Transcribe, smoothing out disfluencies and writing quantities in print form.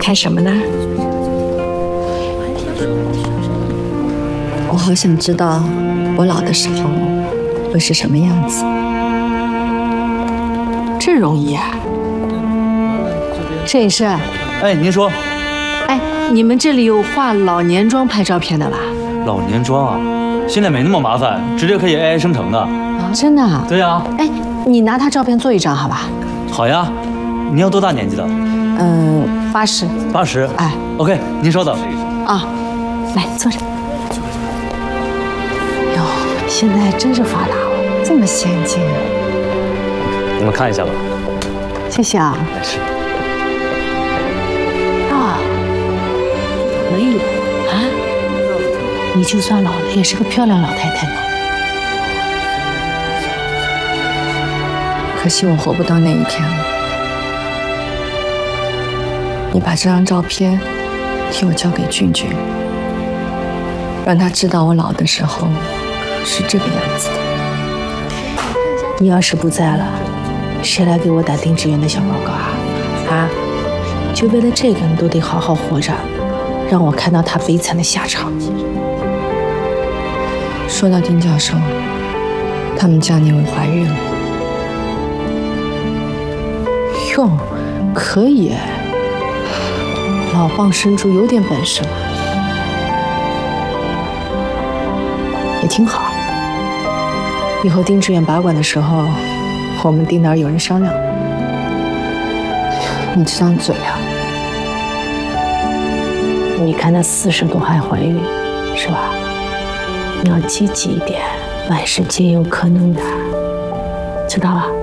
看什么呢？我好想知道我老的时候会是什么样子。 这容易啊！摄影师， 哎，您说， 哎，你们这里有化老年妆拍照片的吧？ 老年妆啊，现在没那么麻烦，直接可以 AI 生成的。 啊，真的啊？ 对呀。 哎，你拿他照片做一张好吧？ 好呀，您要多大年纪的 ？80。 80。 哎 ，OK，您稍等。 啊，来坐着。哟，现在真是发达了，这么先进。 你们看一下吧。 谢谢啊。 没事。 啊，可以啊，你就算老了也是个漂亮老太太呢。 可惜我活不到那一天了。你把这张照片替我交给俊俊，让他知道我老的时候是这个样子的。 你要是不在了，谁来给我打丁志远的小报告啊？啊，就为了这个你都得好好活着，让我看到他悲惨的下场。 说到丁教授，他们家那位怀孕了。 哟，可以，老蚌生珠有点本事嘛，也挺好。以后丁志远把管的时候，我们丁哪儿有人商量。你这张嘴啊，你看她40多还怀孕，是吧？你要积极一点，万事皆有可能的，知道吧？